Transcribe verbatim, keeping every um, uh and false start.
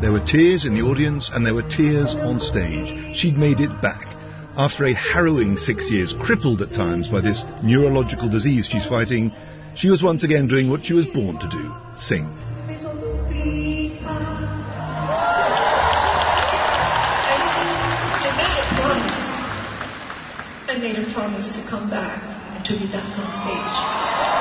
There were tears in the audience and there were tears on stage. She'd made it back. After a harrowing six years, crippled at times by this neurological disease she's fighting, she was once again doing what she was born to do, sing. I made a promise to come back and to be back on stage.